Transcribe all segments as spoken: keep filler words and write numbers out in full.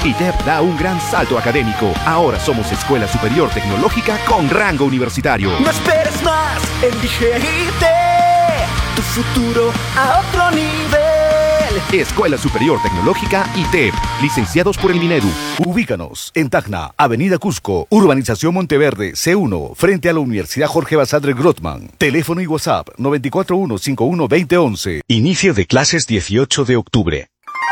I T E P da un gran salto académico. Ahora somos Escuela Superior Tecnológica con rango universitario. No esperes más, elige I T E, tu futuro a otro nivel. Escuela Superior Tecnológica I T E P, licenciados por el Minedu. Ubícanos en Tacna, Avenida Cusco, Urbanización Monteverde, C uno, frente a la Universidad Jorge Basadre Grossman. Teléfono y WhatsApp nueve cuatro uno, cinco uno dos cero uno uno. Inicio de clases dieciocho de octubre.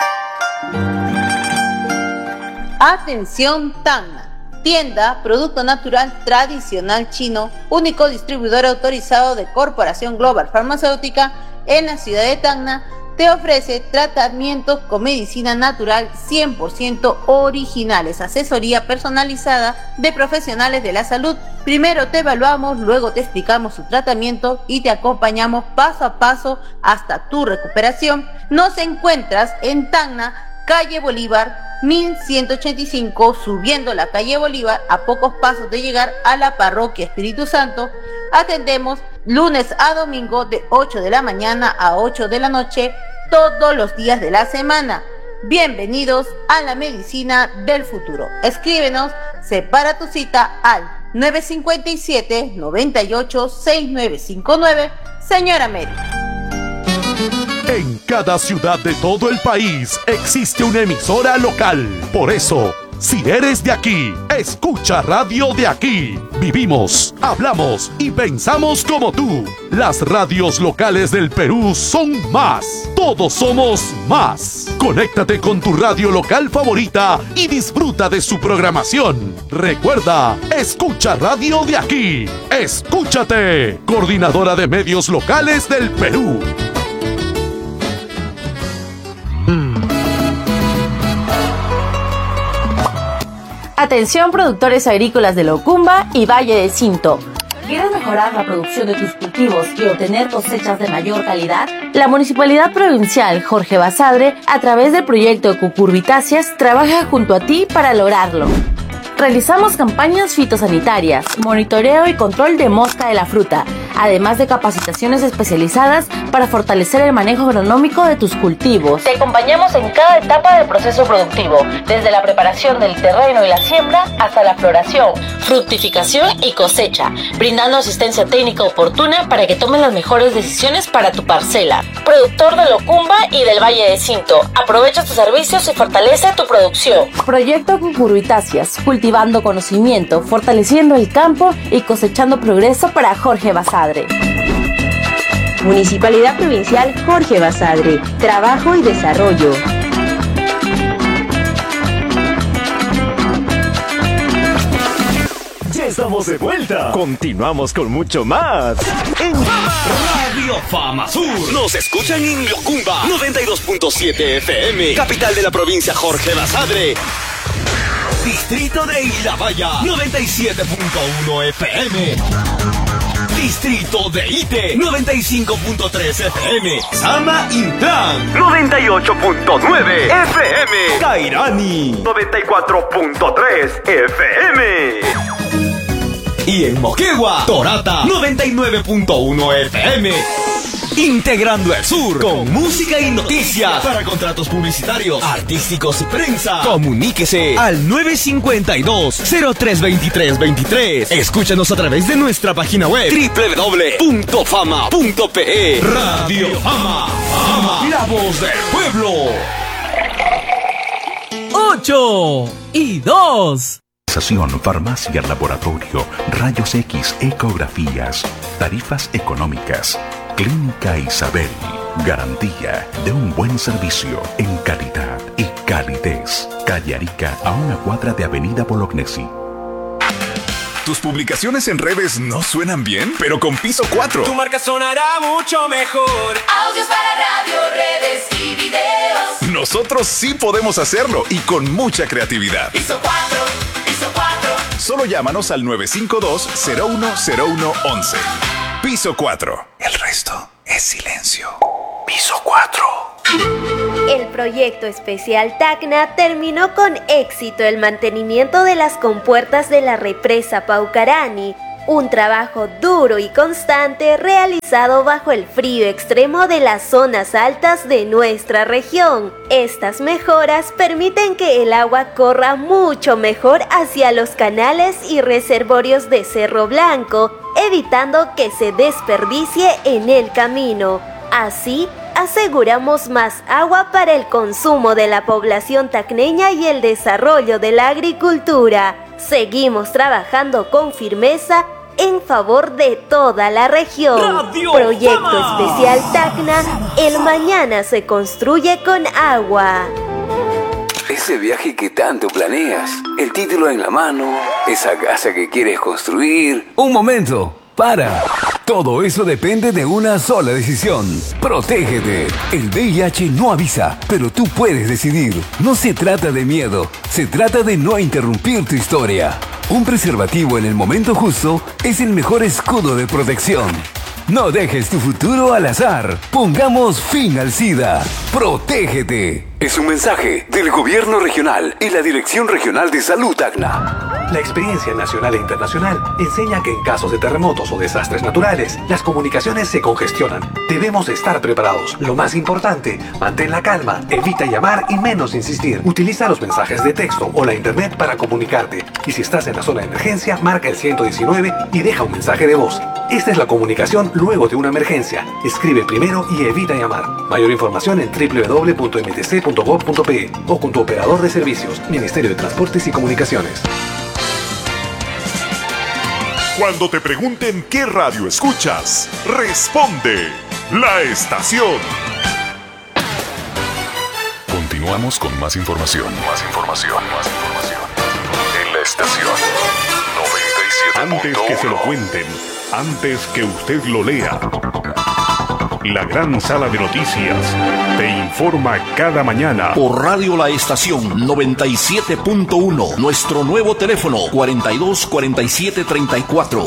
Atención Tacna, tienda Producto Natural Tradicional Chino, único distribuidor autorizado de Corporación Global Farmacéutica en la ciudad de Tacna, te ofrece tratamientos con medicina natural cien por ciento originales, asesoría personalizada de profesionales de la salud. Primero te evaluamos, luego te explicamos su tratamiento y te acompañamos paso a paso hasta tu recuperación. Nos encuentras en Tacna, calle Bolívar, mil ciento ochenta y cinco, subiendo la calle Bolívar, a pocos pasos de llegar a la parroquia Espíritu Santo. Atendemos lunes a domingo de ocho de la mañana a ocho de la noche, todos los días de la semana. Bienvenidos a la medicina del futuro. Escríbenos, separa tu cita al nueve cinco siete, nueve ocho, seis nueve cinco nueve. Señora Mary. En cada ciudad de todo el país existe una emisora local. Por eso, si eres de aquí, escucha Radio de Aquí. Vivimos, hablamos y pensamos como tú. Las radios locales del Perú son más. Todos somos más. Conéctate con tu radio local favorita y disfruta de su programación. Recuerda, escucha Radio de Aquí. Escúchate. Coordinadora de Medios Locales del Perú. Atención productores agrícolas de Locumba y Valle de Cinto. ¿Quieres mejorar la producción de tus cultivos y obtener cosechas de mayor calidad? La Municipalidad Provincial Jorge Basadre, a través del proyecto Cucurbitáceas, trabaja junto a ti para lograrlo. Realizamos campañas fitosanitarias, monitoreo y control de mosca de la fruta, además de capacitaciones especializadas para fortalecer el manejo agronómico de tus cultivos. Te acompañamos en cada etapa del proceso productivo, desde la preparación del terreno y la siembra hasta la floración, fructificación y cosecha, brindando asistencia técnica oportuna para que tomes las mejores decisiones para tu parcela. Productor de Locumba y del Valle de Cinto, aprovecha tus servicios y fortalece tu producción. Proyecto Cucurbitáceas, cultivando conocimiento, fortaleciendo el campo y cosechando progreso para Jorge Basadre. Municipalidad Provincial Jorge Basadre, trabajo y desarrollo. Ya estamos de vuelta. Continuamos con mucho más en Radio Fama Sur. Nos escuchan en Locumba noventa y dos punto siete F M, capital de la provincia Jorge Basadre. Distrito de Ilabaya noventa y siete punto uno F M. Distrito de Ite noventa y cinco punto tres F M. Sama Intlan noventa y ocho punto nueve F M. Cairani noventa y cuatro punto tres F M. Y en Moquegua, Torata noventa y nueve punto uno F M. Integrando el sur con música y noticias. Para contratos publicitarios, artísticos y prensa, comuníquese al nueve cinco dos, cero tres dos tres dos tres. Escúchanos a través de nuestra página web doble u doble u doble u punto fama punto pe e. Radio Fama, Fama, la voz del pueblo. Ocho y dos. Farmacia, laboratorio, rayos X, ecografías, tarifas económicas. Clínica Isabel, garantía de un buen servicio en calidad y calidez. Calle Arica, a una cuadra de Avenida Bolognesi. ¿Tus publicaciones en redes no suenan bien? Pero con Piso cuatro. Tu marca sonará mucho mejor. Audios para radio, redes y videos. Nosotros sí podemos hacerlo y con mucha creatividad. Piso cuatro, Piso cuatro. Solo llámanos al nueve cinco dos, cero uno cero uno once. Piso cuatro. El resto es silencio. Piso cuatro. El proyecto especial Tacna terminó con éxito el mantenimiento de las compuertas de la represa Paucarani, Un trabajo duro y constante realizado bajo el frío extremo de las zonas altas de nuestra región. Estas mejoras permiten que el agua corra mucho mejor hacia los canales y reservorios de Cerro Blanco, evitando que se desperdicie en el camino. Así, aseguramos más agua para el consumo de la población tacneña y el desarrollo de la agricultura. Seguimos trabajando con firmeza en favor de toda la región. Radio Proyecto Fama. Especial Tacna, el mañana se construye con agua. Ese viaje que tanto planeas, el título en la mano, esa casa que quieres construir. Un momento, para. Todo eso depende de una sola decisión. Protégete. El V I H no avisa, pero tú puedes decidir. No se trata de miedo, se trata de no interrumpir tu historia. Un preservativo en el momento justo es el mejor escudo de protección. No dejes tu futuro al azar. Pongamos fin al SIDA. Protégete. Es un mensaje del Gobierno Regional y la Dirección Regional de Salud Tacna. La experiencia nacional e internacional enseña que en casos de terremotos o desastres naturales, las comunicaciones se congestionan. Debemos estar preparados. Lo más importante, mantén la calma, evita llamar y menos insistir. Utiliza los mensajes de texto o la internet para comunicarte. Y si estás en la zona de emergencia, marca el ciento diecinueve y deja un mensaje de voz. Esta es la comunicación luego de una emergencia. Escribe primero y evita llamar. Mayor información en doble u doble u doble u punto m t c punto gov punto p e o con tu operador de servicios, Ministerio de Transportes y Comunicaciones. Cuando te pregunten qué radio escuchas, responde La Estación. Continuamos con más información. Más información. Más información. En La Estación noventa y siete punto uno. Antes que se lo cuenten, antes que usted lo lea, la gran sala de noticias te informa cada mañana. Por Radio La Estación noventa y siete punto uno. Nuestro nuevo teléfono cuarenta y dos cuarenta y siete treinta y cuatro.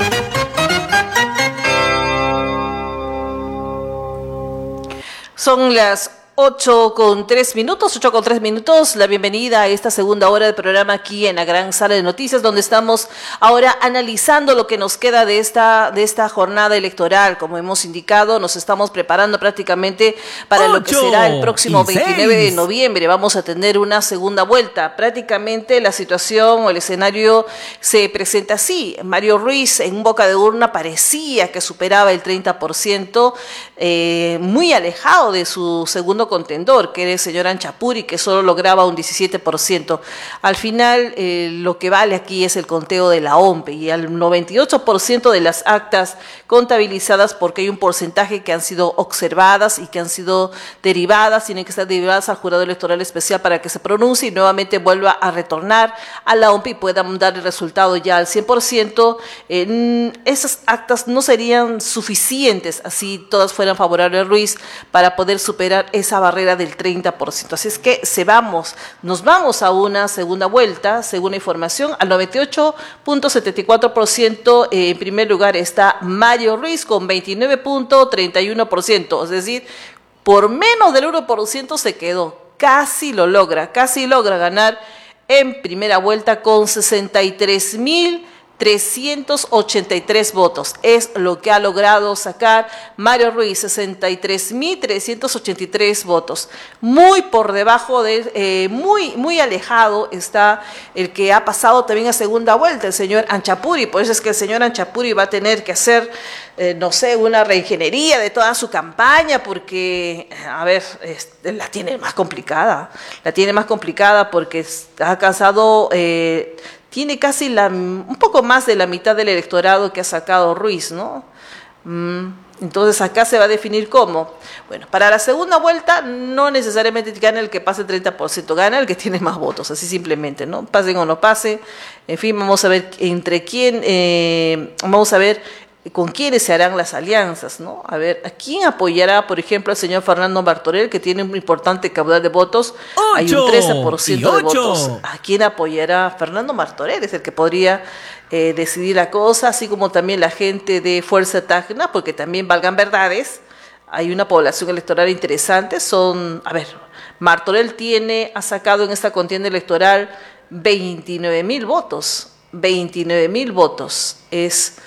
Son las ocho con tres minutos, ocho con tres minutos, la bienvenida a esta segunda hora del programa aquí en la gran sala de noticias, donde estamos ahora analizando lo que nos queda de esta, de esta jornada electoral. Como hemos indicado, nos estamos preparando prácticamente para lo que será el próximo veintinueve de noviembre. Vamos a tener una segunda vuelta. Prácticamente la situación o el escenario se presenta así. Mario Ruiz en boca de urna parecía que superaba el treinta por ciento, eh, muy alejado de su segundo contendor, que era el señor Anchapuri, que solo lograba un diecisiete por ciento. Al final, eh, lo que vale aquí es el conteo de la O M P E, y al noventa y ocho por ciento de las actas contabilizadas, porque hay un porcentaje que han sido observadas y que han sido derivadas, tienen que estar derivadas al jurado electoral especial para que se pronuncie y nuevamente vuelva a retornar a la O M P E y puedan dar el resultado ya al cien por ciento. Eh, esas actas no serían suficientes, así todas fueran favorables a Ruiz, para poder superar esa barrera del treinta por ciento. Así es que se vamos, nos vamos a una segunda vuelta, según la información, al noventa y ocho punto setenta y cuatro por ciento. Eh, en primer lugar está Mario Ruiz con veintinueve punto treinta y uno por ciento, es decir, por menos del uno por ciento se quedó, casi lo logra, casi logra ganar en primera vuelta con sesenta y tres mil trescientos ochenta y tres votos. Es lo que ha logrado sacar Mario Ruiz, sesenta y tres mil trescientos ochenta y tres votos. Muy por debajo de, eh, muy, muy alejado está el que ha pasado también a segunda vuelta, el señor Anchapuri. Por eso es que el señor Anchapuri va a tener que hacer, eh, no sé, una reingeniería de toda su campaña, porque, a ver, es, la tiene más complicada. La tiene más complicada porque ha alcanzado... Eh, tiene casi la, un poco más de la mitad del electorado que ha sacado Ruiz, ¿no? Mm, entonces acá se va a definir cómo. Bueno, para la segunda vuelta no necesariamente gana el que pase el treinta por ciento, gana el que tiene más votos, así simplemente, ¿no? Pasen o no pase, en fin, vamos a ver entre quién, eh, vamos a ver con quiénes se harán las alianzas, ¿no? A ver, ¿a quién apoyará, por ejemplo, al señor Fernando Martorell, que tiene un importante caudal de votos? Hay un trece por ciento de votos. ¿A quién apoyará Fernando Martorell? Es el que podría eh, decidir la cosa, así como también la gente de Fuerza Tacna, porque también valgan verdades, hay una población electoral interesante. Son, a ver, Martorell tiene, ha sacado en esta contienda electoral veintinueve mil votos, veintinueve mil votos, es...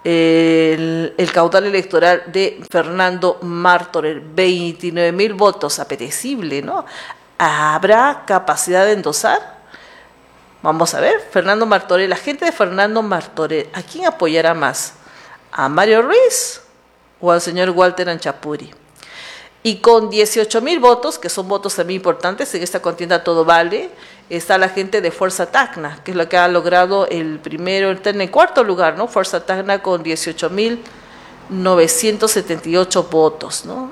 el, el caudal electoral de Fernando Martorell, veintinueve mil votos, apetecible, ¿no? ¿Habrá capacidad de endosar? Vamos a ver, Fernando Martorell, la gente de Fernando Martorell, ¿a quién apoyará más? ¿A Mario Ruiz o al señor Walter Anchapuri? Y con dieciocho mil votos, que son votos también importantes, en esta contienda todo vale, está la gente de Fuerza Tacna, que es la que ha logrado el primero, está en el cuarto lugar, ¿no? Fuerza Tacna con dieciocho mil novecientos setenta y ocho votos, ¿no?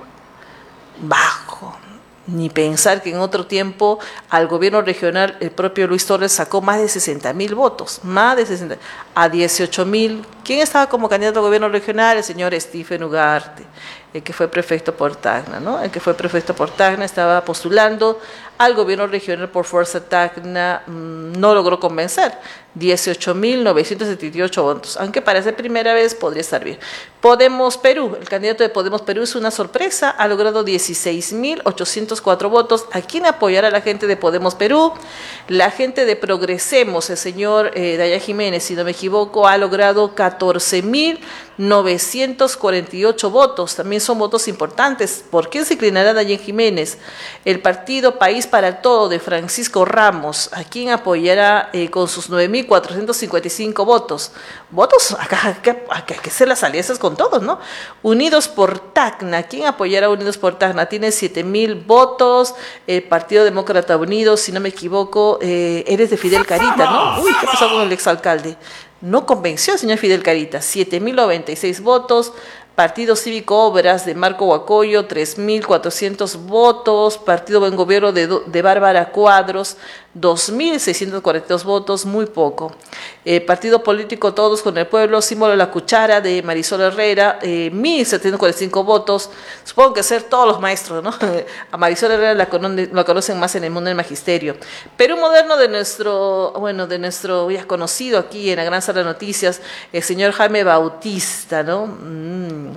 Bajo. Ni pensar que en otro tiempo al gobierno regional el propio Luis Torres sacó más de sesenta mil votos, más de sesenta, a dieciocho mil. ¿Quién estaba como candidato al gobierno regional? El señor Stephen Ugarte, el que fue prefecto por Tacna, ¿no? El que fue prefecto por Tacna estaba postulando al gobierno regional por Fuerza Tacna, mmm, no logró convencer, dieciocho mil novecientos setenta y ocho votos, aunque para ser primera vez podría estar bien. Podemos Perú, el candidato de Podemos Perú es una sorpresa, ha logrado dieciséis mil ochocientos cuatro votos. ¿A quién apoyará la gente de Podemos Perú? La gente de Progresemos, el señor eh, Daya Jiménez, si no me equivoco, ha logrado catorce mil novecientos cuarenta y ocho votos, también son votos importantes. ¿Por quién se inclinará Daya Jiménez? El partido País para el Todo de Francisco Ramos, ¿a quién apoyará eh, con sus nueve mil cuatrocientos cincuenta y cinco votos? Votos, acá hay que hacer las alianzas con todos, ¿no? Unidos por Tacna, ¿quién apoyará a Unidos por Tacna? Tiene siete mil votos, el Partido Demócrata Unido, si no me equivoco, eh, eres de Fidel Carita, ¿no? Uy, ¿qué pasó con el exalcalde? No convenció al señor Fidel Carita, siete mil noventa y seis votos. Partido Cívico Obras de Marco Huacoyo, tres mil cuatrocientos votos. Partido Buen Gobierno de, de Bárbara Cuadros, dos mil seiscientos cuarenta y dos votos, muy poco. Eh, Partido Político Todos con el Pueblo, Símbolo de la Cuchara de Marisol Herrera, eh, mil setecientos cuarenta y cinco votos. Supongo que ser todos los maestros, ¿no? A Marisol Herrera la, cono- la conocen más en el mundo del magisterio. Perú Moderno de nuestro, bueno, de nuestro ya conocido aquí en la Gran Sala de Noticias, el señor Jaime Bautista, ¿no? Mm.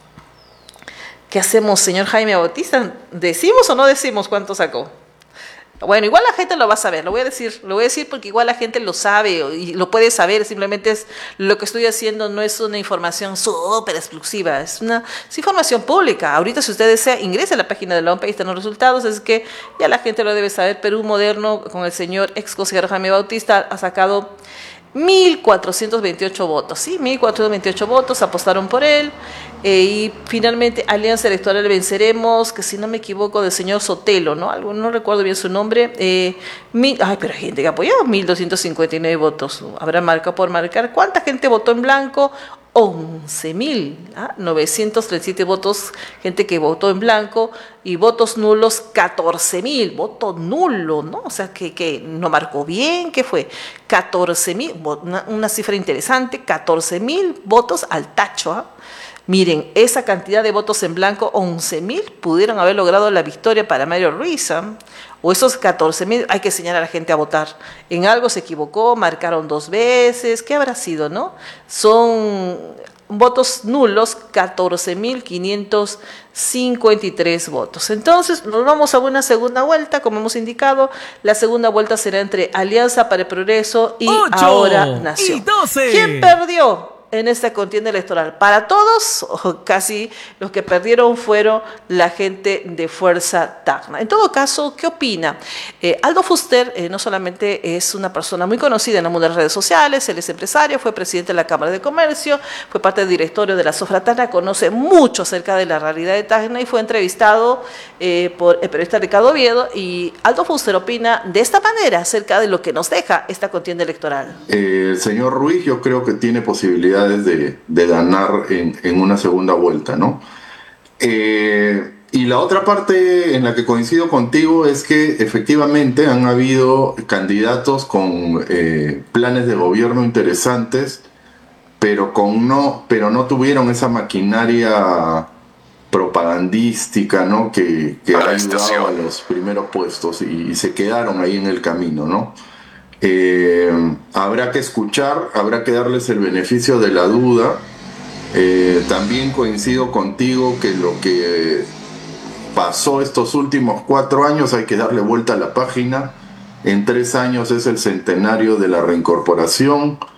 ¿Qué hacemos, señor Jaime Bautista? ¿Decimos o no decimos cuánto sacó? Bueno, igual la gente lo va a saber, lo voy a decir, lo voy a decir porque igual la gente lo sabe y lo puede saber, simplemente es lo que estoy haciendo, no es una información súper exclusiva, es una es información pública. Ahorita si usted desea, ingrese a la página de la O M P, ahí están los resultados, es que ya la gente lo debe saber. Perú Moderno con el señor ex consejero Jaime Bautista ha sacado mil cuatrocientos veintiocho votos, sí, mil cuatrocientos veintiocho votos, apostaron por él, eh, y finalmente Alianza Electoral Venceremos, que si no me equivoco del señor Sotelo, ¿no? Algo, no recuerdo bien su nombre, eh, mil, ay, pero hay gente que apoyó, mil doscientos cincuenta y nueve votos, habrá marca por marcar. ¿Cuánta gente votó en blanco? once mil novecientos treinta y siete votos, gente que votó en blanco, y votos nulos catorce mil, voto nulo, ¿no? O sea, que, que no marcó bien, ¿qué fue? catorce mil, una, una cifra interesante, catorce mil votos al tacho, ¿ah? ¿eh? Miren, esa cantidad de votos en blanco, once mil, pudieron haber logrado la victoria para Mario Ruiz, ¿eh? O esos catorce mil, hay que enseñar a la gente a votar. En algo se equivocó, marcaron dos veces, ¿qué habrá sido, no? Son votos nulos, catorce mil quinientos cincuenta y tres votos. Entonces, nos vamos a una segunda vuelta, como hemos indicado. La segunda vuelta será entre Alianza para el Progreso y Ahora Nación. ¿Quién perdió en esta contienda electoral? Para todos, o casi los que perdieron fueron la gente de Fuerza Tacna. En todo caso, ¿qué opina? Eh, Aldo Fuster eh, no solamente es una persona muy conocida en el mundo de las redes sociales, él es empresario, fue presidente de la Cámara de Comercio, fue parte del directorio de la Sofra Tacna, conoce mucho acerca de la realidad de Tacna y fue entrevistado eh, por el periodista Ricardo Oviedo, y Aldo Fuster opina de esta manera acerca de lo que nos deja esta contienda electoral. Eh, el señor Ruiz yo creo que tiene posibilidades De, de ganar en, en una segunda vuelta, ¿no? Eh, y la otra parte en la que coincido contigo es que efectivamente han habido candidatos con eh, planes de gobierno interesantes, pero, con no, pero no tuvieron esa maquinaria propagandística, ¿no? que, que ha ayudado a los primeros puestos y, y se quedaron ahí en el camino, ¿no? Eh, habrá que escuchar, habrá que darles el beneficio de la duda. Eh, también coincido contigo que lo que pasó estos últimos cuatro años hay que darle vuelta a la página. En tres años es el centenario de la reincorporación.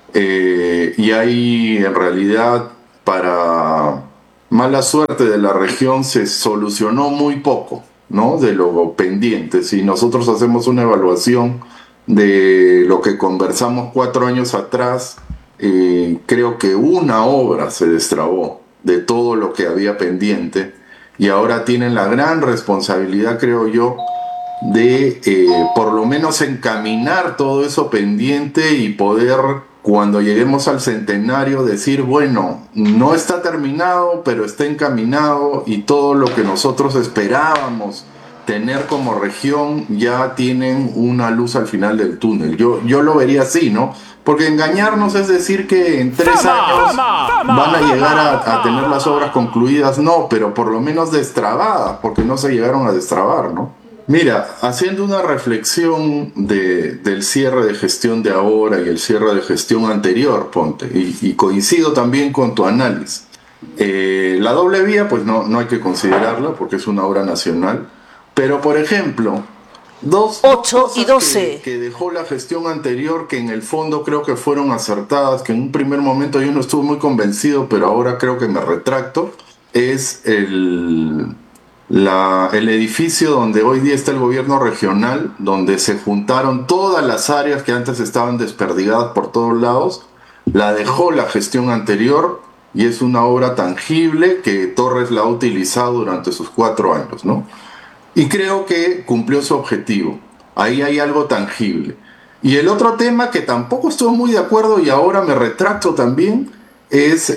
eh, y ahí en realidad, para mala suerte de la región, se solucionó muy poco, ¿no?, de lo pendiente. Si nosotros hacemos una evaluación de lo que conversamos cuatro años atrás, eh, creo que una obra se destrabó de todo lo que había pendiente, y ahora tienen la gran responsabilidad, creo yo, de eh, por lo menos encaminar todo eso pendiente y poder, cuando lleguemos al centenario, decir, bueno, no está terminado, pero está encaminado, y todo lo que nosotros esperábamos tener como región ya tienen una luz al final del túnel. Yo, yo lo vería así, ¿no? Porque engañarnos es decir que en tres años van a llegar a, a tener las obras concluidas, no, pero por lo menos destrabadas, porque no se llegaron a destrabar, ¿no? Mira, haciendo una reflexión de, del cierre de gestión de ahora y el cierre de gestión anterior, ponte, y, y coincido también con tu análisis. Eh, la doble vía, pues no, no hay que considerarla porque es una obra nacional, pero por ejemplo, dos, ocho y doce que, que dejó la gestión anterior, que en el fondo creo que fueron acertadas, que en un primer momento yo no estuve muy convencido, pero ahora creo que me retracto, es el... La, el edificio donde hoy día está el gobierno regional, donde se juntaron todas las áreas que antes estaban desperdigadas por todos lados, la dejó la gestión anterior, y es una obra tangible que Torres la ha utilizado durante sus cuatro años, ¿no? Y creo que cumplió su objetivo. Ahí hay algo tangible. Y el otro tema que tampoco estuve muy de acuerdo, y ahora me retracto también, es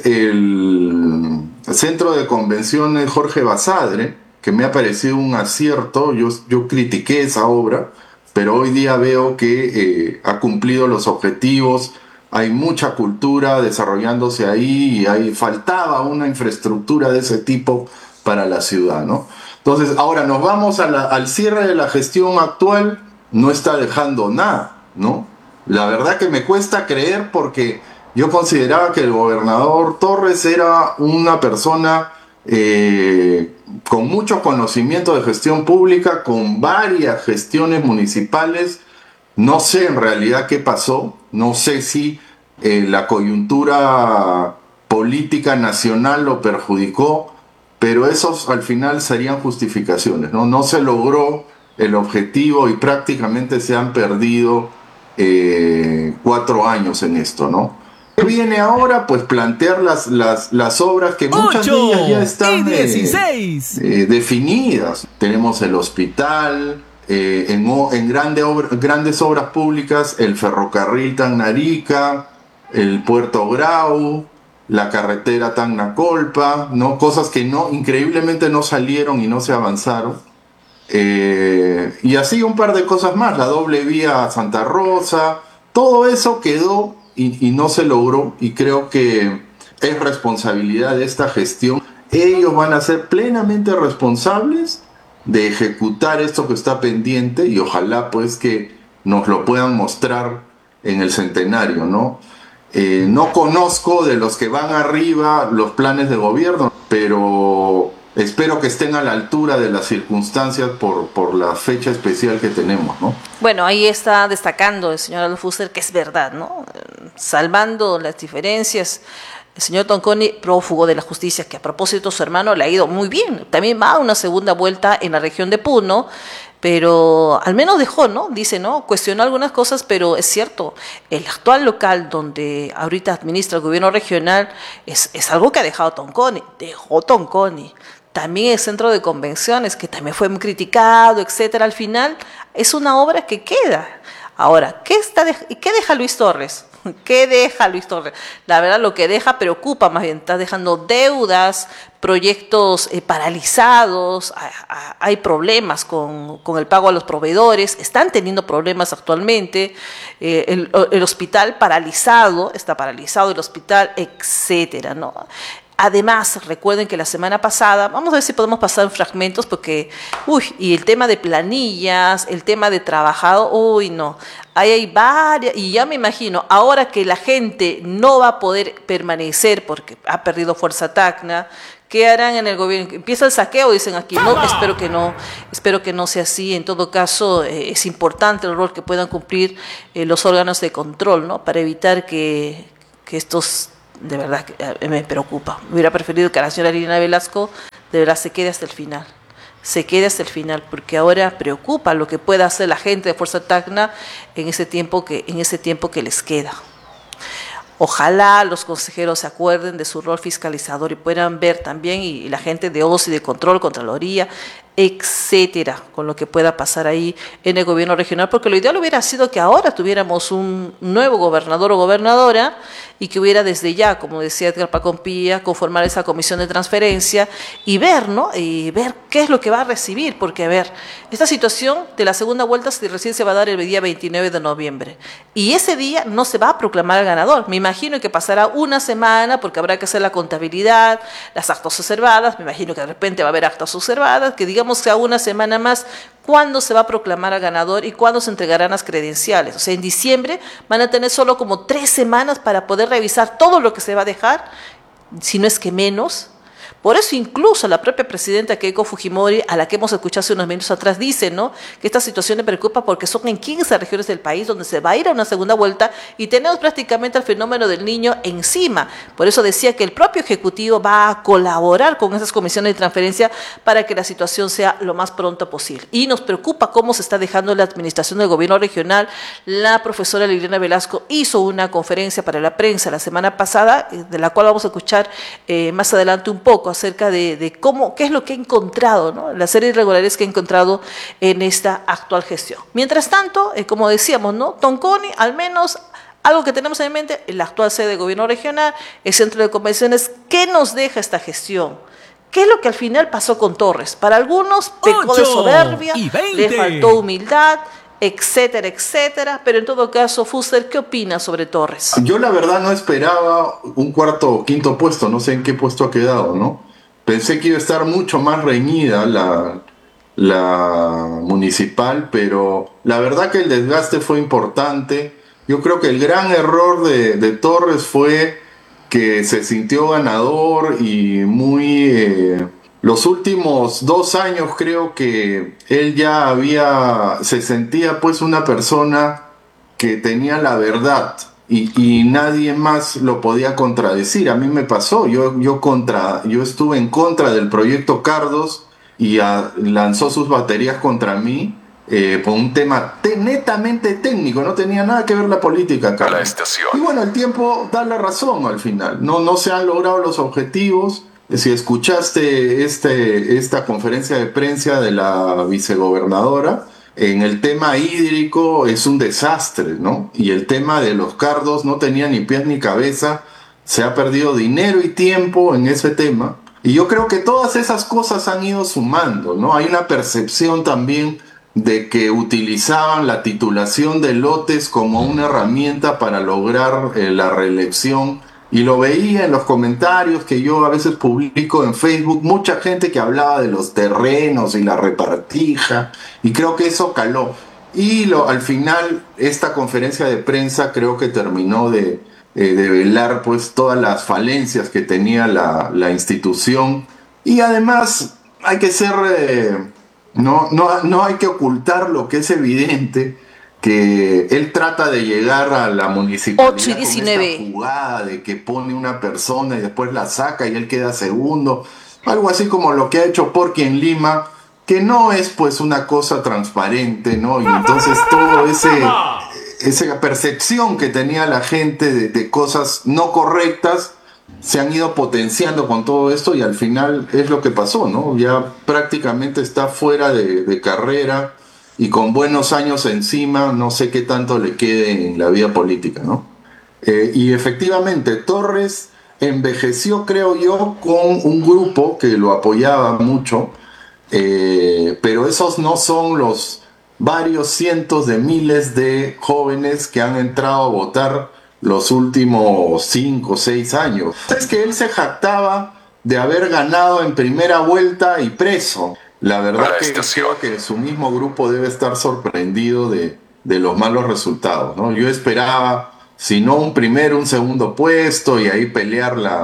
el Centro de Convenciones Jorge Basadre, que me ha parecido un acierto. Yo, yo critiqué esa obra, pero hoy día veo que eh, ha cumplido los objetivos. Hay mucha cultura desarrollándose ahí, y ahí faltaba una infraestructura de ese tipo para la ciudad, ¿no? Entonces, ahora nos vamos a la, al cierre de la gestión actual, no está dejando nada, ¿no? La verdad que me cuesta creer, porque yo consideraba que el gobernador Torres era una persona eh, con mucho conocimiento de gestión pública, con varias gestiones municipales. No sé en realidad qué pasó, no sé si eh, la coyuntura política nacional lo perjudicó, pero esos al final serían justificaciones, ¿no? No se logró el objetivo y prácticamente se han perdido eh, cuatro años en esto, ¿no? ¿Qué viene ahora? Pues plantear las, las, las obras que muchas de ellas ya están eh, eh, definidas. Tenemos el hospital, eh, en, en grande obra, grandes obras públicas, el ferrocarril Tacna-Arica, el puerto Grau, la carretera Tacna-Colpa, ¿no? Cosas que no, increíblemente no salieron y no se avanzaron. Eh, y así un par de cosas más, la doble vía a Santa Rosa, todo eso quedó y, y no se logró, y creo que es responsabilidad de esta gestión. Ellos van a ser plenamente responsables de ejecutar esto que está pendiente, y ojalá pues que nos lo puedan mostrar en el centenario, ¿no? Eh, no conozco de los que van arriba los planes de gobierno, pero espero que estén a la altura de las circunstancias por, por la fecha especial que tenemos, ¿no? Bueno, ahí está destacando el señor Aldo Fuster que es verdad, ¿no? Salvando las diferencias, el señor Tonconi, prófugo de la justicia, que a propósito su hermano le ha ido muy bien, también va a una segunda vuelta en la región de Puno, pero al menos dejó, ¿no? Dice, ¿no? Cuestionó algunas cosas, pero es cierto, el actual local donde ahorita administra el gobierno regional es, es algo que ha dejado Tonconi, dejó Tonconi. También el centro de convenciones, que también fue muy criticado, etcétera, al final es una obra que queda. Ahora, ¿qué, está de, ¿qué deja Luis Torres? ¿Qué deja Luis Torres? La verdad, lo que deja preocupa más bien, está dejando deudas, proyectos eh, paralizados, hay, hay problemas con, con el pago a los proveedores, están teniendo problemas actualmente, eh, el, el hospital paralizado, está paralizado el hospital, etcétera, ¿no? Además, recuerden que la semana pasada, vamos a ver si podemos pasar en fragmentos, porque, uy, y el tema de planillas, el tema de trabajado, uy, no, ahí hay varias, y ya me imagino, ahora que la gente no va a poder permanecer porque ha perdido fuerza Tacna, ¿Qué harán en el gobierno? Empieza el saqueo, dicen aquí. No, espero que no, espero que no sea así. En todo caso, eh, es importante el rol que puedan cumplir eh, los órganos de control, ¿no? Para evitar que, que estos, de verdad, que, eh, me preocupa. Hubiera preferido que la señora Liliana Velasco de verdad se quede hasta el final. Se quede hasta el final, porque ahora preocupa lo que pueda hacer la gente de Fuerza Tacna en ese tiempo que, en ese tiempo que les queda. Ojalá los consejeros se acuerden de su rol fiscalizador y puedan ver también, y, y la gente de O S I, de Control, Contraloría, etcétera, con lo que pueda pasar ahí en el gobierno regional, porque lo ideal hubiera sido que ahora tuviéramos un nuevo gobernador o gobernadora y que hubiera desde ya, como decía Edgar Pacompía, conformar esa comisión de transferencia y ver, ¿no? Y ver qué es lo que va a recibir, porque a ver, esta situación de la segunda vuelta recién se va a dar el día veintinueve de noviembre y ese día no se va a proclamar el ganador. Me imagino que pasará una semana porque habrá que hacer la contabilidad, las actas observadas, me imagino que de repente va a haber actas observadas, que digamos sea una semana más, cuándo se va a proclamar al ganador y cuándo se entregarán las credenciales. O sea, en diciembre van a tener solo como tres semanas para poder revisar todo lo que se va a dejar, si no es que menos. Por eso incluso la propia presidenta Keiko Fujimori, a la que hemos escuchado hace unos minutos atrás, dice, ¿no?, que esta situación le preocupa porque son en quince regiones del país donde se va a ir a una segunda vuelta y tenemos prácticamente el fenómeno del niño encima. Por eso decía que el propio Ejecutivo va a colaborar con esas comisiones de transferencia para que la situación sea lo más pronto posible. Y nos preocupa cómo se está dejando la administración del gobierno regional. La profesora Liliana Velasco hizo una conferencia para la prensa la semana pasada, de la cual vamos a escuchar eh, más adelante un poco, acerca de, de cómo, qué es lo que ha encontrado, ¿no?, la serie de irregularidades que ha encontrado en esta actual gestión. Mientras tanto, eh, como decíamos, ¿no?, Tonconi, al menos algo que tenemos en mente, la actual sede del gobierno regional, el centro de convenciones, ¿qué nos deja esta gestión? ¿Qué es lo que al final pasó con Torres? Para algunos pecó de soberbia, le faltó humildad, etcétera, etcétera, pero en todo caso, Fuster, ¿qué opinas sobre Torres? Yo la verdad no esperaba un cuarto o quinto puesto, no sé en qué puesto ha quedado, ¿no? Pensé que iba a estar mucho más reñida la, la municipal, pero la verdad que el desgaste fue importante. Yo creo que el gran error de, de Torres fue que se sintió ganador y muy... Eh, Los últimos dos años creo que él ya había, se sentía pues una persona que tenía la verdad y, y nadie más lo podía contradecir. A mí me pasó, yo, yo, contra, yo estuve en contra del proyecto Cardos y a, lanzó sus baterías contra mí eh, por un tema te, netamente técnico, no tenía nada que ver la política. A la estación. Y bueno, el tiempo da la razón al final, no, no se han logrado los objetivos. Si escuchaste este, esta conferencia de prensa de la vicegobernadora, en el tema hídrico es un desastre, ¿no? Y el tema de los cardos no tenía ni pies ni cabeza, se ha perdido dinero y tiempo en ese tema. Y yo creo que todas esas cosas han ido sumando, ¿no? Hay una percepción también de que utilizaban la titulación de lotes como una herramienta para lograr eh, la reelección. Y lo veía en los comentarios que yo a veces publico en Facebook, mucha gente que hablaba de los terrenos y la repartija, y creo que eso caló. Y lo, al final, esta conferencia de prensa creo que terminó de, eh, de velar pues, todas las falencias que tenía la, la institución. Y además hay que ser, eh, no, no, no hay que ocultar lo que es evidente, que él trata de llegar a la municipalidad ocho y diecinueve. con esta jugada de que pone una persona y después la saca y él queda segundo, algo así como lo que ha hecho Porky en Lima, que no es pues una cosa transparente, ¿no? Y entonces todo ese esa percepción que tenía la gente de, de cosas no correctas se han ido potenciando con todo esto y al final es lo que pasó, ¿no? Ya prácticamente está fuera de, de carrera y con buenos años encima, no sé qué tanto le quede en la vida política, ¿no? Eh, y efectivamente, Torres envejeció, creo yo, con un grupo que lo apoyaba mucho, eh, pero esos no son los varios cientos de miles de jóvenes que han entrado a votar los últimos cinco o seis años. Es que él se jactaba de haber ganado en primera vuelta y preso. La verdad que creo que su mismo grupo debe estar sorprendido de, de los malos resultados, ¿no? Yo esperaba, si no un primero, un segundo puesto y ahí pelear la,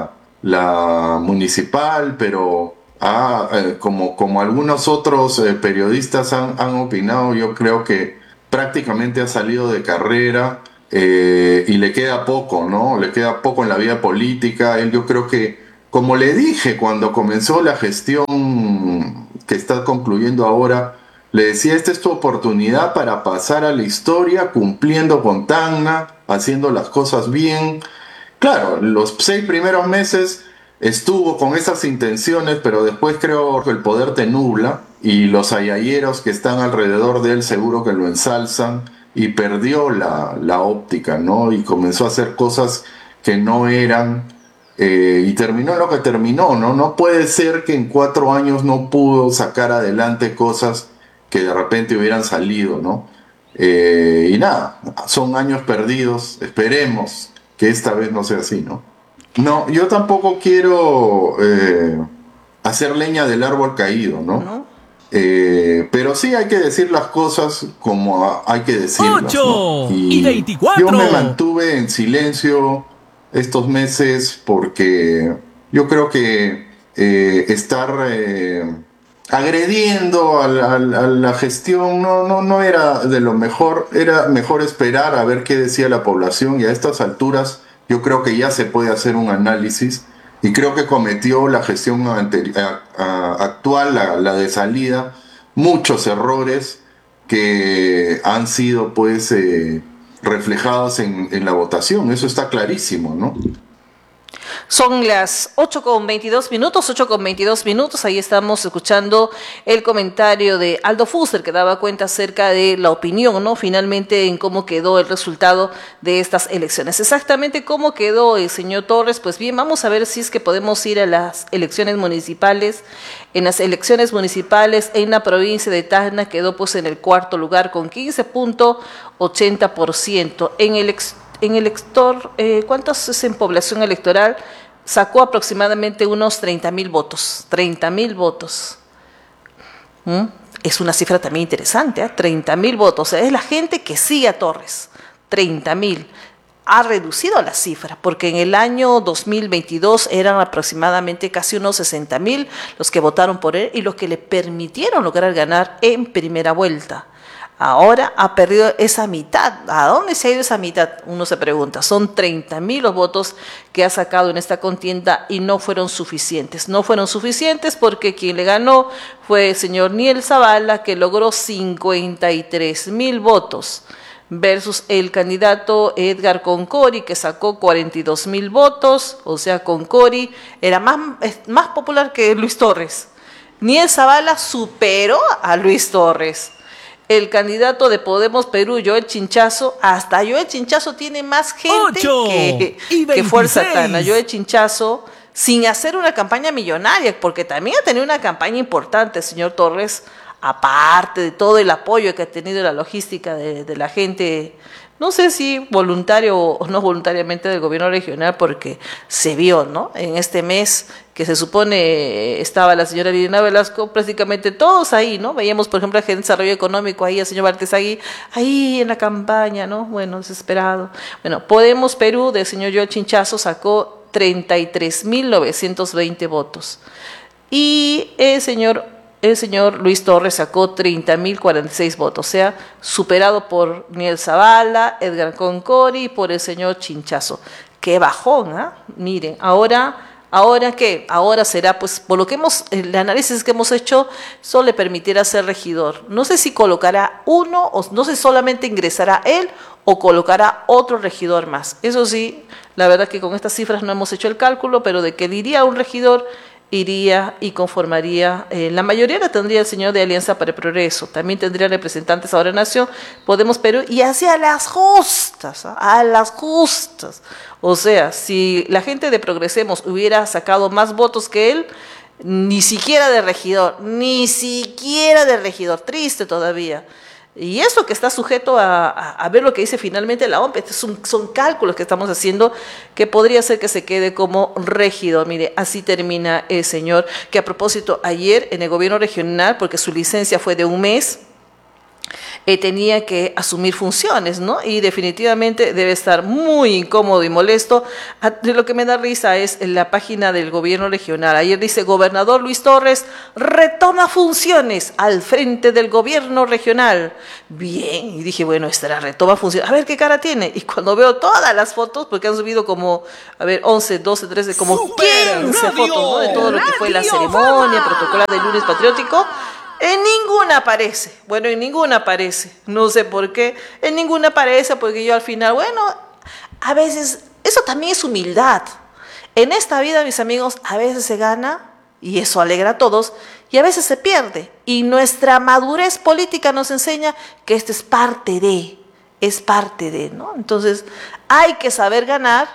la municipal, pero ah, eh, como, como algunos otros eh, periodistas han, han opinado, yo creo que prácticamente ha salido de carrera eh, y le queda poco, ¿no? Le queda poco en la vida política. Él, yo creo que, como le dije cuando comenzó la gestión que está concluyendo ahora, le decía, esta es tu oportunidad para pasar a la historia cumpliendo con Tacna, haciendo las cosas bien. Claro, los seis primeros meses estuvo con esas intenciones, pero después creo que el poder te nubla y los ayayeros que están alrededor de él seguro que lo ensalzan y perdió la, la óptica, ¿no? Y comenzó a hacer cosas que no eran eh, y terminó en lo que terminó, ¿no? No puede ser que en cuatro años no pudo sacar adelante cosas que de repente hubieran salido, ¿no? Eh, y nada, son años perdidos, esperemos que esta vez no sea así, ¿no? No, yo tampoco quiero eh, hacer leña del árbol caído, ¿no? ¿No? Eh, pero sí hay que decir las cosas como hay que decirlas, ocho ¿no? y veinticuatro. Yo me mantuve en silencio estos meses porque yo creo que eh, estar eh, agrediendo a la, a la gestión no, no, no era de lo mejor. Era mejor esperar a ver qué decía la población, y a estas alturas yo creo que ya se puede hacer un análisis, y creo que cometió la gestión anteri- a, a, actual, la, la de salida, muchos errores que han sido pues eh, reflejados en, en la votación. Eso está clarísimo, ¿no? Son las ocho con veintidós minutos, ocho con veintidós minutos, ahí estamos escuchando el comentario de Aldo Fuster, que daba cuenta acerca de la opinión, ¿no? Finalmente en cómo quedó el resultado de estas elecciones. Exactamente cómo quedó el señor Torres, pues bien, vamos a ver si es que podemos ir a las elecciones municipales. En las elecciones municipales en la provincia de Tacna quedó pues en el cuarto lugar con quince punto ochenta por ciento. En el ex En el elector, eh, ¿cuántos es en población electoral? Sacó aproximadamente unos treinta mil votos. treinta mil votos. ¿Mm? Es una cifra también interesante, ¿eh? treinta mil votos. O sea, es la gente que sigue a Torres. treinta mil. Ha reducido la cifra, porque en el año dos mil veintidós eran aproximadamente casi unos sesenta mil los que votaron por él y los que le permitieron lograr ganar en primera vuelta. Ahora ha perdido esa mitad. ¿A dónde se ha ido esa mitad? Uno se pregunta. Son treinta mil los votos que ha sacado en esta contienda y no fueron suficientes. No fueron suficientes porque quien le ganó fue el señor Niel Zavala, que logró cincuenta y tres mil votos, versus el candidato Edgar Concori, que sacó cuarenta y dos mil votos. O sea, Concori era más, más popular que Luis Torres. Niel Zavala superó a Luis Torres. El candidato de Podemos Perú, Joel Chinchazo, hasta Joel Chinchazo tiene más gente que, que Fuerza Tacna. Joel Chinchazo, sin hacer una campaña millonaria, porque también ha tenido una campaña importante, señor Torres, aparte de todo el apoyo que ha tenido la logística de, de la gente, no sé si voluntario o no voluntariamente del gobierno regional, porque se vio, ¿no? En este mes que se supone estaba la señora Liliana Velasco, prácticamente todos ahí, ¿no? Veíamos, por ejemplo, al gerente de desarrollo económico ahí, al señor Bartesagui, ahí en la campaña, ¿no? Bueno, desesperado. Bueno, Podemos Perú, del señor Joel Chinchazo, sacó treinta y tres mil novecientos veinte votos. Y el señor El señor Luis Torres sacó treinta mil cuarenta y seis votos, o sea, superado por Niel Zavala, Edgar Concori y por el señor Chinchazo. ¡Qué bajón! ¿eh? Miren, ahora, ¿ahora qué? Ahora será, pues, por lo que hemos, el análisis que hemos hecho, solo le permitirá ser regidor. No sé si colocará uno, o no sé si solamente ingresará él o colocará otro regidor más. Eso sí, la verdad que con estas cifras no hemos hecho el cálculo, pero de que diría un regidor, iría y conformaría, eh, la mayoría la tendría el señor de Alianza para el Progreso, también tendría representantes ahora en Nación, Podemos Perú, y hacia las justas, ¿eh? a las justas. O sea, si la gente de Progresemos hubiera sacado más votos que él, ni siquiera de regidor, ni siquiera de regidor, triste todavía. Y eso que está sujeto a, a, a ver lo que dice finalmente la O M P. Estos son, son cálculos que estamos haciendo, que podría ser que se quede como regidor. Mire, así termina el señor, que a propósito, ayer en el gobierno regional, porque su licencia fue de un mes, eh, tenía que asumir funciones, ¿no? Y definitivamente debe estar muy incómodo y molesto. De lo que me da risa es en la página del gobierno regional. Ayer dice, gobernador Luis Torres retoma funciones al frente del gobierno regional. Bien, y dije, bueno, estará retoma funciones. A ver qué cara tiene. Y cuando veo todas las fotos, porque han subido como, a ver, once, doce, trece, como quince fotos, ¿no? De todo lo que fue la ceremonia, protocolar del lunes patriótico. En ninguna aparece, bueno, en ninguna aparece, no sé por qué, en ninguna aparece, porque yo al final, bueno, a veces, eso también es humildad. En esta vida, mis amigos, a veces se gana, y eso alegra a todos, y a veces se pierde. Y nuestra madurez política nos enseña que esto es parte de, es parte de, ¿no? Entonces, hay que saber ganar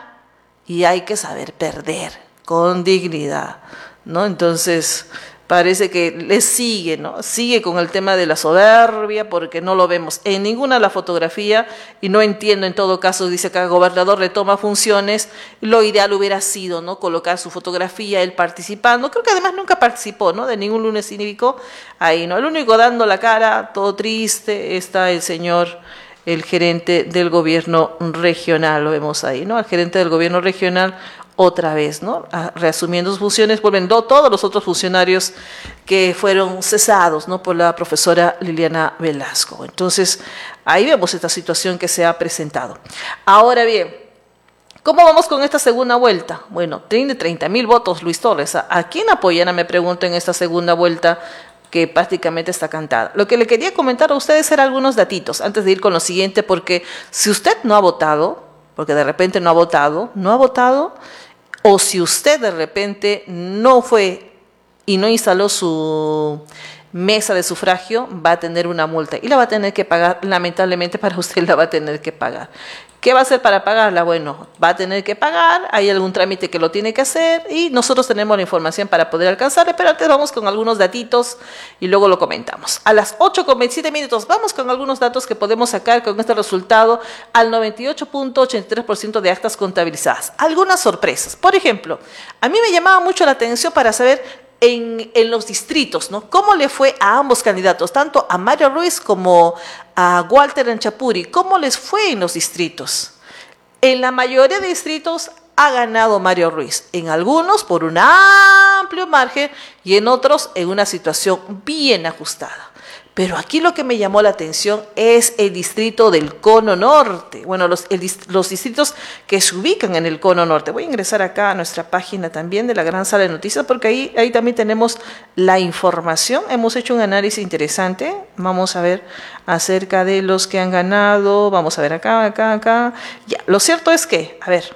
y hay que saber perder con dignidad, ¿no? Entonces, parece que le sigue, ¿no? Sigue con el tema de la soberbia, porque no lo vemos en ninguna de la fotografía, y no entiendo, en todo caso, dice acá, gobernador retoma funciones, lo ideal hubiera sido, ¿no? Colocar su fotografía, él participando, creo que además nunca participó, ¿no? De ningún lunes cívico, ahí, ¿no? El único dando la cara, todo triste, está el señor, el gerente del gobierno regional, lo vemos ahí, ¿no? El gerente del gobierno regional, otra vez, ¿no? Reasumiendo sus funciones, vuelven todos los otros funcionarios que fueron cesados, ¿no? Por la profesora Liliana Velasco. Entonces, ahí vemos esta situación que se ha presentado. Ahora bien, ¿cómo vamos con esta segunda vuelta? Bueno, tiene treinta mil votos Luis Torres. ¿A quién apoyan? Me pregunto en esta segunda vuelta que prácticamente está cantada. Lo que le quería comentar a ustedes eran algunos datitos, antes de ir con lo siguiente, porque si usted no ha votado, porque de repente no ha votado, no ha votado, o si usted de repente no fue y no instaló su mesa de sufragio, va a tener una multa y la va a tener que pagar, lamentablemente para usted la va a tener que pagar. ¿Qué va a hacer para pagarla? Bueno, va a tener que pagar, hay algún trámite que lo tiene que hacer y nosotros tenemos la información para poder alcanzarle, pero antes vamos con algunos datitos y luego lo comentamos. A las ocho con veintisiete minutos vamos con algunos datos que podemos sacar con este resultado al noventa y ocho punto ochenta y tres por ciento de actas contabilizadas. Algunas sorpresas. Por ejemplo, a mí me llamaba mucho la atención para saber En, en los distritos, ¿no? ¿Cómo le fue a ambos candidatos, tanto a Mario Ruiz como a Walter Anchapuri? ¿Cómo les fue en los distritos? En la mayoría de distritos ha ganado Mario Ruiz, en algunos por un amplio margen y en otros en una situación bien ajustada. Pero aquí lo que me llamó la atención es el distrito del Cono Norte. Bueno, los, el, los distritos que se ubican en el Cono Norte. Voy a ingresar acá a nuestra página también de la Gran Sala de Noticias porque ahí, ahí también tenemos la información. Hemos hecho un análisis interesante. Vamos a ver acerca de los que han ganado. Vamos a ver acá, acá, acá. Ya, lo cierto es que, a ver,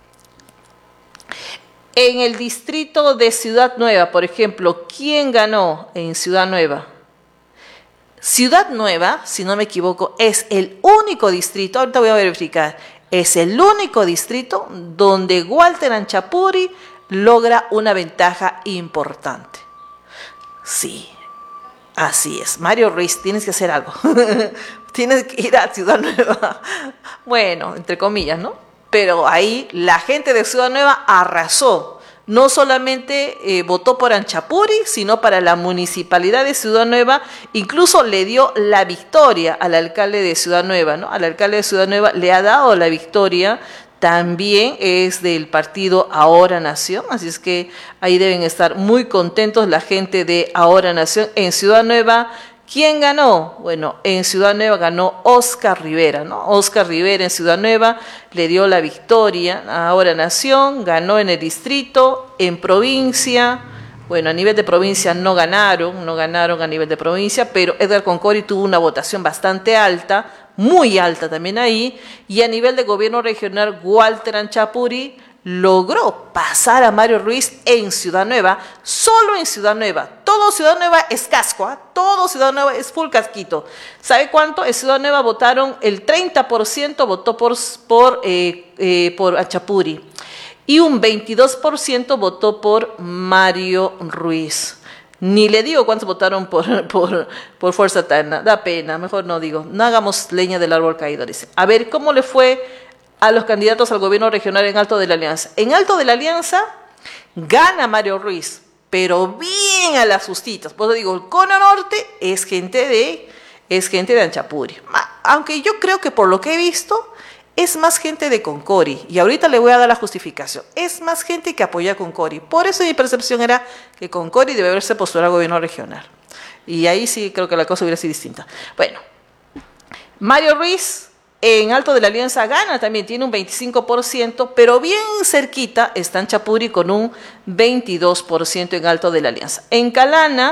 en el distrito de Ciudad Nueva, por ejemplo, ¿quién ganó en Ciudad Nueva? Ciudad Nueva, si no me equivoco, es el único distrito, ahorita voy a verificar, es el único distrito donde Walter Anchapuri logra una ventaja importante. Sí, así es. Mario Ruiz, tienes que hacer algo. Tienes que ir a Ciudad Nueva. Bueno, entre comillas, ¿no? Pero ahí la gente de Ciudad Nueva arrasó. No solamente eh, votó por Anchapuri, sino para la municipalidad de Ciudad Nueva, incluso le dio la victoria al alcalde de Ciudad Nueva, ¿no? Al alcalde de Ciudad Nueva le ha dado la victoria, también es del partido Ahora Nación, así es que ahí deben estar muy contentos la gente de Ahora Nación en Ciudad Nueva. ¿Quién ganó? Bueno, en Ciudad Nueva ganó Oscar Rivera, ¿no? Oscar Rivera en Ciudad Nueva le dio la victoria a Ahora Nación, ganó en el distrito, en provincia, bueno, a nivel de provincia no ganaron, no ganaron a nivel de provincia, pero Edgar Concori tuvo una votación bastante alta, muy alta también ahí, y a nivel de gobierno regional, Walter Anchapuri logró pasar a Mario Ruiz en Ciudad Nueva, solo en Ciudad Nueva. Todo Ciudad Nueva es casco, ¿eh? Todo Ciudad Nueva es full casquito. ¿Sabe cuánto? En Ciudad Nueva votaron, el treinta por ciento votó por, por, eh, eh, por Anchapuri y un veintidós por ciento votó por Mario Ruiz. Ni le digo cuántos votaron por, por, por Fuerza Tacna, da pena, mejor no digo, no hagamos leña del árbol caído, dice. A ver, ¿cómo le fue a los candidatos al gobierno regional en Alto de la Alianza? En Alto de la Alianza gana Mario Ruiz, pero bien a las justitas. Por eso digo, el Cono Norte es gente de es gente de Anchapuri. Aunque yo creo que por lo que he visto, es más gente de Concori. Y ahorita le voy a dar la justificación. Es más gente que apoya a Concori. Por eso mi percepción era que Concori debe haberse postulado al gobierno regional. Y ahí sí creo que la cosa hubiera sido distinta. Bueno, Mario Ruiz en Alto de la Alianza gana también, tiene un veinticinco por ciento, pero bien cerquita está Anchapuri con un veintidós por ciento en Alto de la Alianza. En Calana